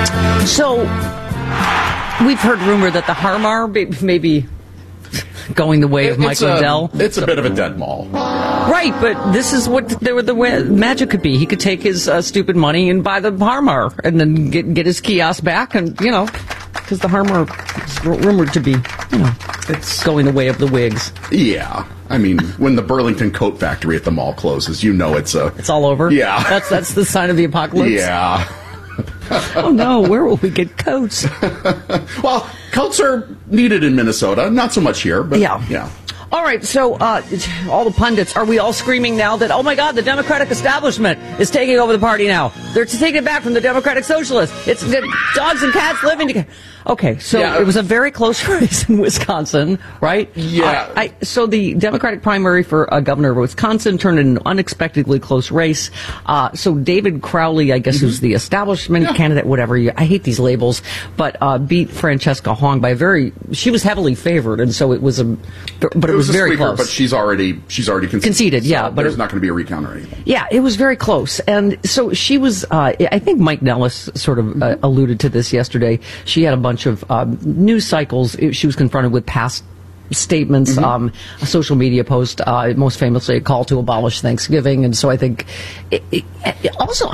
So, we've heard rumor that the Harmar may be going the way of Mike Lindell. It's a bit of a dead mall. Right, but this is what the way magic could be. He could take his stupid money and buy the Harmar and then get his kiosk back, and, because the Harmar is rumored to be, it's going the way of the Whigs. Yeah. I mean, when the Burlington Coat Factory at the mall closes, it's all over? Yeah. That's the sign of the apocalypse? Yeah. Oh, no, where will we get coats? Well, coats are needed in Minnesota. Not so much here, but yeah. All right, so all the pundits, are we all screaming now that, oh, my God, the Democratic establishment is taking over the party now? They're taking it back from the Democratic Socialists. It's the dogs and cats living together. Okay, so it was a very close race in Wisconsin, right? Yeah. So the Democratic primary for governor of Wisconsin turned into an unexpectedly close race. So David Crowley, I guess, who's the establishment candidate, whatever. I hate these labels, but beat Francesca Hong by she was heavily favored, and so it was but it was very sweeper, close. But she's already conceded. Yeah, so but there's not going to be a recount or anything. Yeah, it was very close, and so she was. I think Mike Nellis sort of alluded to this yesterday. She had a bunch of news cycles. She was confronted with past statements, a social media post, most famously a call to abolish Thanksgiving, and so I think. Also,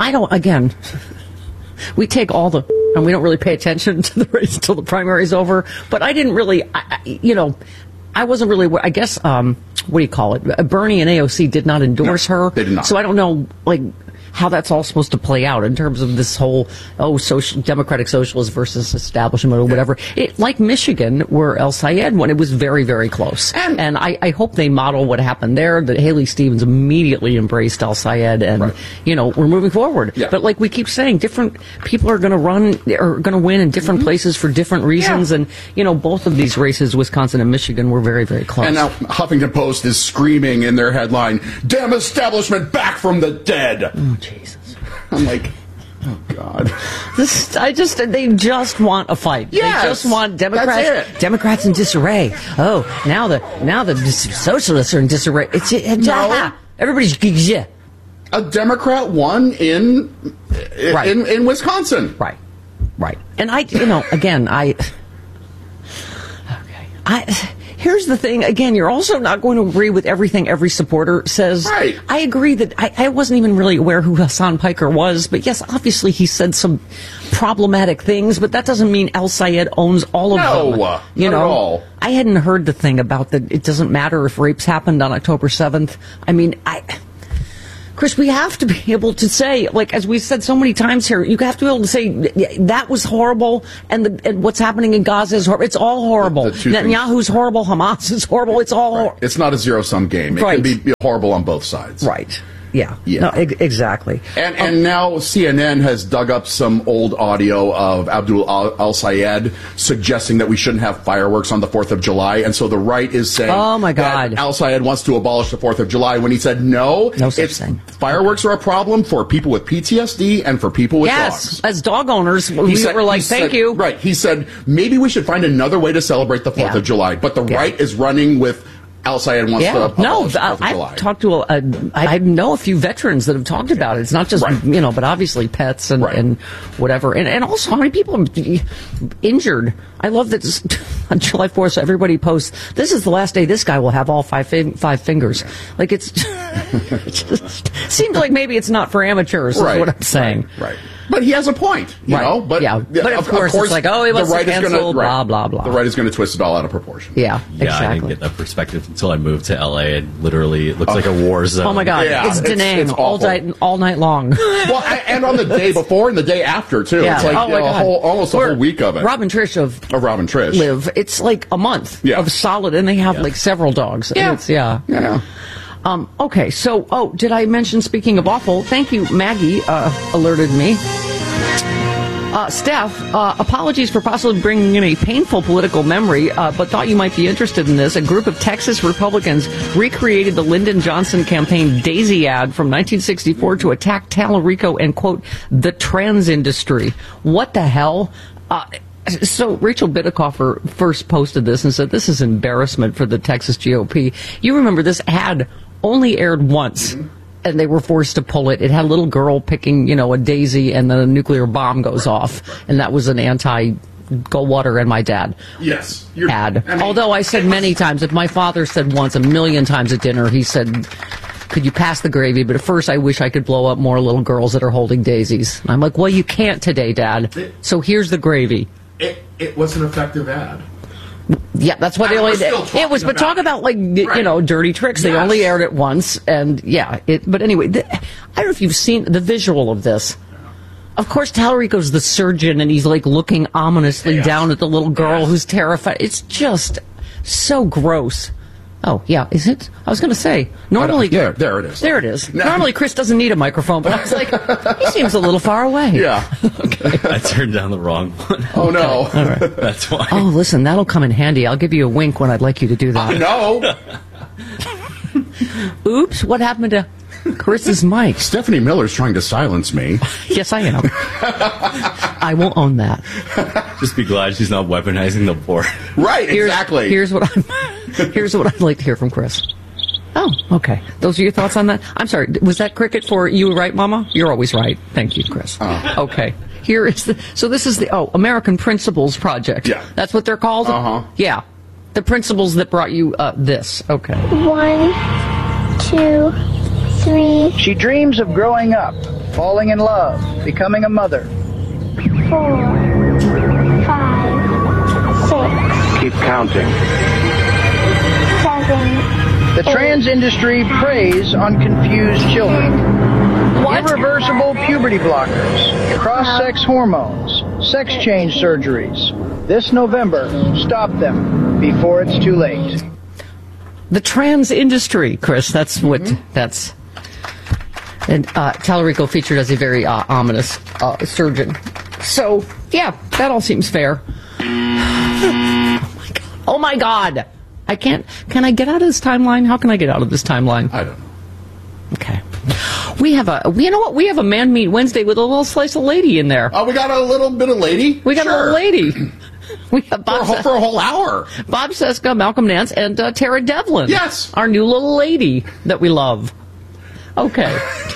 we take all the. And we don't really pay attention to the race until the primary's over. But I didn't really, I wasn't really, I guess, what do you call it? Bernie and AOC did not endorse her. They did not. So I don't know, how that's all supposed to play out in terms of this whole, Democratic Socialist versus establishment or whatever. Like Michigan, where El Sayed won, it was very, very close. And I hope they model what happened there, that Haley Stevens immediately embraced El Sayed, and, we're moving forward. Yeah. But like we keep saying, different people are going to win in different places for different reasons. And, both of these races, Wisconsin and Michigan, were very, very close. And now Huffington Post is screaming in their headline, "Damn establishment back from the dead." Oh, Jesus. I'm like, oh, God. They just want a fight. Yes, they just want Democrats in disarray. Oh, now the socialists are in disarray. Everybody's a Democrat won in Wisconsin. Right. And here's the thing. Again, you're also not going to agree with everything every supporter says. Right. I agree that I wasn't even really aware who Hassan Piker was, but yes, obviously he said some problematic things, but that doesn't mean El Sayed owns all of them. No, not at all. I hadn't heard the thing about that it doesn't matter if rapes happened on October 7th. I mean, Chris, we have to be able to say, as we said so many times here, you have to be able to say that was horrible, and what's happening in Gaza is horrible. It's all horrible. Netanyahu's horrible. Hamas is horrible. It's all horrible. It's not a zero-sum game. It can be horrible on both sides. Right. Yeah. No, exactly. And now CNN has dug up some old audio of Abdul Al Sayed suggesting that we shouldn't have fireworks on the 4th of July. And so the right is saying, oh my God, that Al Sayed wants to abolish the 4th of July, when he said no such thing. Fireworks are a problem for people with PTSD and for people with dogs. Yes, as dog owners, we were like, thank you. Right. He said, maybe we should find another way to celebrate the 4th of July. But the right is running with Al Sayed wants to abolish the 4th of July. I've talked to I know a few veterans that have talked about it. It's not just, but obviously pets and whatever. And also how many people are injured. I love that on July 4th, so everybody posts, this is the last day this guy will have all five fingers. Like it just seems like maybe it's not for amateurs, is what I'm saying. Right. But he has a point, you know. But but of course it's like, he wants to cancel, blah, blah, blah. The right is going to twist it all out of proportion. Yeah, exactly. I didn't get that perspective until I moved to L.A. and literally it looks like a war zone. Oh, my God. It's Da Nang all night long. Well, and on the day before and the day after, too. It's like almost a whole week of it. Robin Trish Robin Trish live. It's like a month of solid, and they have several dogs. Yeah. Okay, so, did I mention, speaking of awful, thank you, Maggie alerted me. Steph, apologies for possibly bringing in a painful political memory, but thought you might be interested in this. A group of Texas Republicans recreated the Lyndon Johnson campaign Daisy ad from 1964 to attack Tallarico and, quote, the trans industry. What the hell? So Rachel Bitecofer first posted this and said, this is embarrassment for the Texas GOP. You remember this ad only aired once. and they were forced to pull it. It had a little girl picking, a daisy, and then a nuclear bomb goes off, and that was an anti-Goldwater and my dad ad. Although I said many times, if my father said once, a million times at dinner, he said, could you pass the gravy? But at first, I wish I could blow up more little girls that are holding daisies. And I'm like, well, you can't today, Dad. So here's the gravy. It was an effective ad. Yeah, that's what they only did. It was, but talk about dirty tricks. They only aired it once, and But anyway, I don't know if you've seen the visual of this. Of course, Tallarico's the surgeon, and he's looking ominously down at the little girl who's terrified. It's just so gross. Oh, yeah, is it? I was going to say, normally... Yeah, there it is. There it is. Normally, Chris doesn't need a microphone, but I was like, he seems a little far away. Yeah. Okay. I turned down the wrong one. Oh, no. All right. That's why. Oh, listen, that'll come in handy. I'll give you a wink when I'd like you to do that. No. Oops, what happened to Chris's mic? Stephanie Miller's trying to silence me. Yes, I am. I will own that. Just be glad she's not weaponizing the board. Right, exactly. Here's what I'd like to hear from Chris. Oh, okay. Those are your thoughts on that? I'm sorry, was that cricket for you right, Mama? You're always right. Thank you, Chris. Okay. Here is this is the American Principles Project. Yeah. That's what they're called? Uh-huh. Yeah. The principles that brought you this. Okay. 1, 2, 3. She dreams of growing up, falling in love, becoming a mother. 4, 5, 6. Keep counting. 7. The trans industry preys on confused children. What? Irreversible puberty blockers, cross-sex hormones, sex change surgeries. This November, stop them before it's too late. The trans industry, Chris. That's what that's. And Tallarico featured as a very ominous surgeon. So, yeah, that all seems fair. Oh, my God. I can't. Can I get out of this timeline? How can I get out of this timeline? I don't know. Okay. We have a Man Meat Wednesday with a little slice of lady in there. Oh, we got a little bit of lady? We got a little lady. We have For a whole hour. Bob Seska, Malcolm Nance, and Tara Devlin. Yes. Our new little lady that we love. Okay.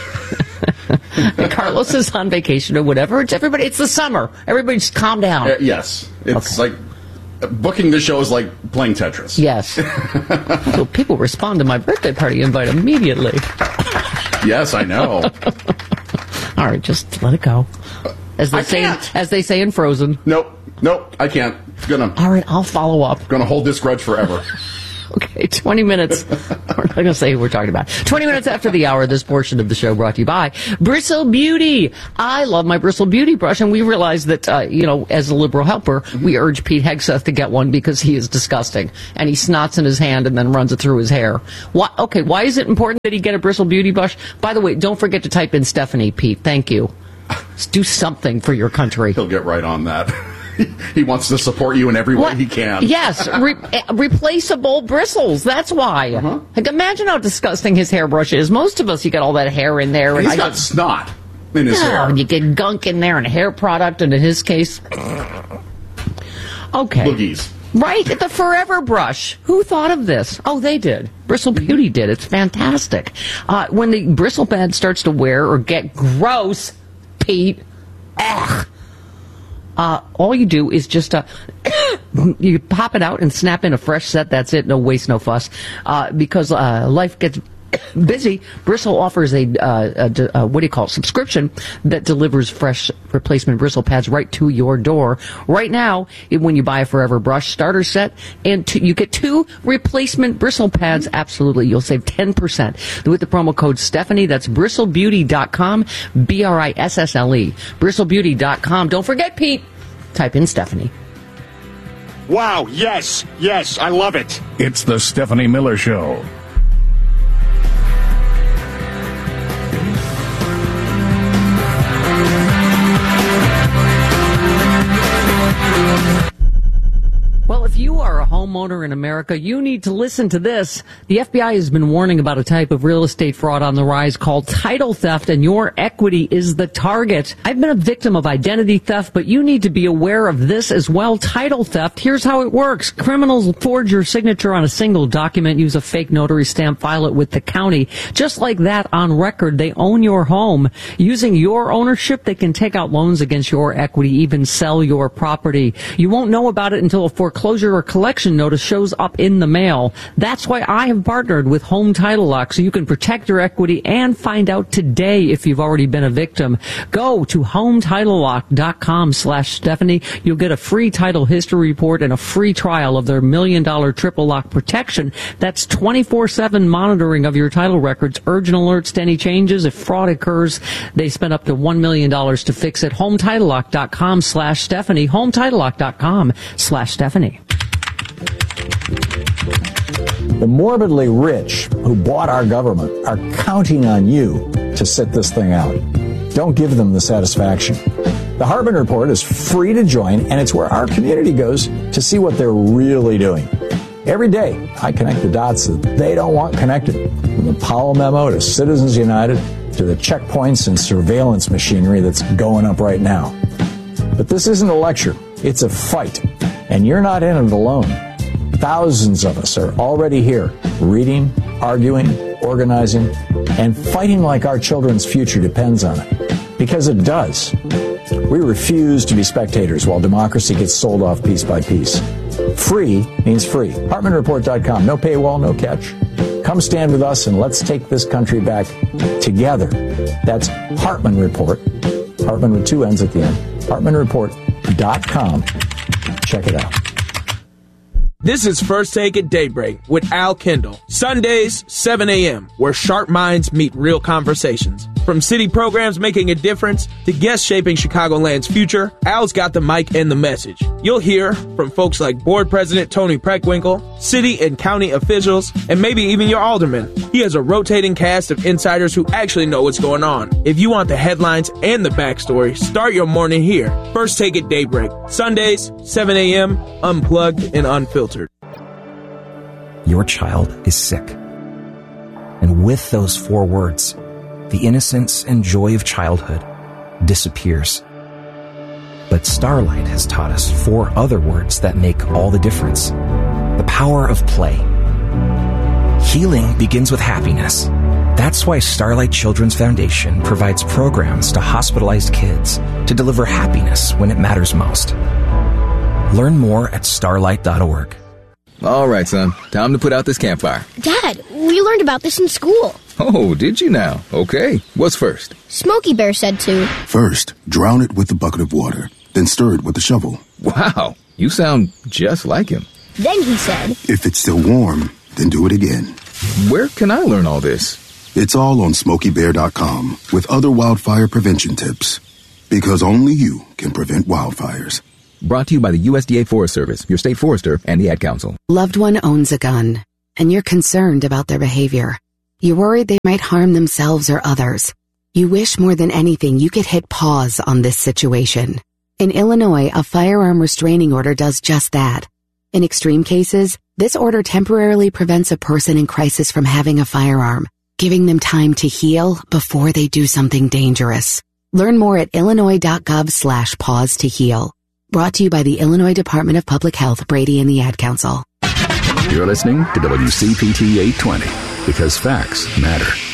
Carlos is on vacation or whatever. It's the summer. Everybody just calm down. Yes. It's like booking the show is like playing Tetris. Yes. So people respond to my birthday party invite immediately. Yes, I know. All right, just let it go. As they say in Frozen. Nope, I can't. All right, I'll follow up. Gonna hold this grudge forever. Okay, 20 minutes. We're not going to say who we're talking about. 20 minutes after the hour, this portion of the show brought to you by Bristle Beauty. I love my Bristle Beauty brush, and we realized that, as a liberal helper, we urge Pete Hegseth to get one because he is disgusting. And he snots in his hand and then runs it through his hair. Why is it important that he get a Bristle Beauty brush? By the way, don't forget to type in Stephanie, Pete. Thank you. Let's do something for your country. He'll get right on that. He wants to support you in every way he can. Yes, replaceable bristles. That's why. Uh-huh. Like, imagine how disgusting his hairbrush is. Most of us, you got all that hair in there. And he's got snot in his hair. And you get gunk in there and hair product, and in his case, okay. Boogies. Right, the Forever brush. Who thought of this? Oh, they did. Bristle Beauty did. It's fantastic. When the bristle pad starts to wear or get gross, Pete, all you do is just you pop it out and snap in a fresh set. That's it. No waste, no fuss. Because life gets busy. Bristle offers a subscription that delivers fresh replacement bristle pads right to your door. Right now, when you buy a Forever brush starter set, and you get 2 replacement bristle pads, absolutely, you'll save 10% with the promo code Stephanie. That's bristlebeauty.com, BRISSLE. Bristlebeauty.com. Don't forget, Pete, type in Stephanie. Wow, yes, I love it. It's the Stephanie Miller Show. Well, If you are a homeowner in America, you need to listen to this. The FBI has been warning about a type of real estate fraud on the rise called title theft, and your equity is the target. I've been a victim of identity theft, but you need to be aware of this as well. Title theft, here's how it works. Criminals forge your signature on a single document, use a fake notary stamp, file it with the county. Just like that, on record, they own your home. Using your ownership, they can take out loans against your equity, even sell your property. You won't know about it until a foreclosure or collection notice shows up in the mail. That's why I have partnered with Home Title Lock, so you can protect your equity and find out today if you've already been a victim. Go to HometitleLock.com/Stephanie. You'll get a free title history report and a free trial of their $1 million triple lock protection. That's 24/7 monitoring of your title records, urgent alerts to any changes. If fraud occurs, they spend up to $1 million to fix it. HometitleLock.com/Stephanie. HometitleLock.com/Stephanie. The morbidly rich who bought our government are counting on you to sit this thing out. Don't give them the satisfaction. The Hartman Report is free to join, and it's where our community goes to see what they're really doing. Every day, I connect the dots that they don't want connected. From the Powell memo to Citizens United to the checkpoints and surveillance machinery that's going up right now. But this isn't a lecture. It's a fight. And you're not in it alone. Thousands of us are already here, reading, arguing, organizing, and fighting like our children's future depends on it. Because it does. We refuse to be spectators while democracy gets sold off piece by piece. Free means free. HartmanReport.com. No paywall, no catch. Come stand with us and let's take this country back together. That's Hartman Report. Hartman with 2 N's at the end. HartmanReport.com. Check it out. This is First Take at Daybreak with Al Kendall. Sundays, 7 a.m., where sharp minds meet real conversations. From city programs making a difference to guests shaping Chicagoland's future, Al's got the mic and the message. You'll hear from folks like Board President Tony Preckwinkle, city and county officials, and maybe even your alderman. He has a rotating cast of insiders who actually know what's going on. If you want the headlines and the backstory, start your morning here. First Take at Daybreak. Sundays, 7 a.m., unplugged and unfiltered. Your child is sick. And with those 4 words, the innocence and joy of childhood disappears. But Starlight has taught us 4 other words that make all the difference. The power of play. Healing begins with happiness. That's why Starlight Children's Foundation provides programs to hospitalized kids to deliver happiness when it matters most. Learn more at starlight.org. All right, son. Time to put out this campfire. Dad, we learned about this in school. Oh, did you now? Okay. What's first? Smokey Bear said to. First, drown it with a bucket of water, then stir it with a shovel. Wow, you sound just like him. Then he said, if it's still warm, then do it again. Where can I learn all this? It's all on SmokeyBear.com with other wildfire prevention tips. Because only you can prevent wildfires. Brought to you by the USDA Forest Service, your state forester, and the Ad Council. Loved one owns a gun, and you're concerned about their behavior. You're worried they might harm themselves or others. You wish more than anything you could hit pause on this situation. In Illinois, a firearm restraining order does just that. In extreme cases, this order temporarily prevents a person in crisis from having a firearm, giving them time to heal before they do something dangerous. Learn more at illinois.gov/pause to heal. Brought to you by the Illinois Department of Public Health, Brady and the Ad Council. You're listening to WCPT 820 because facts matter.